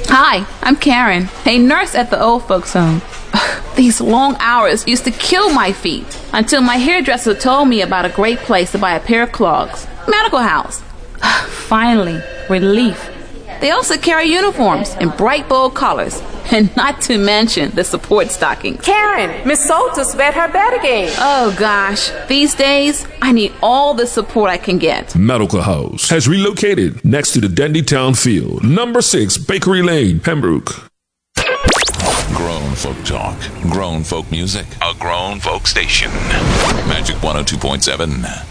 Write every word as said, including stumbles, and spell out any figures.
Hi, I'm Karen, a nurse at the old folks home. These long hours used to kill my feet until my hairdresser told me about a great place to buy a pair of clogs. Medical House. Finally, relief. They also carry uniforms in bright, bold colors, and not to mention the support stockings. Karen, Miss Soltis bet her bet again. Oh gosh, these days, I need all the support I can get. Medical House has relocated next to the Dendytown Field, number six Bakery Lane, Pembroke. Grown folk talk, grown folk music, a grown folk station. Magic one oh two point seven.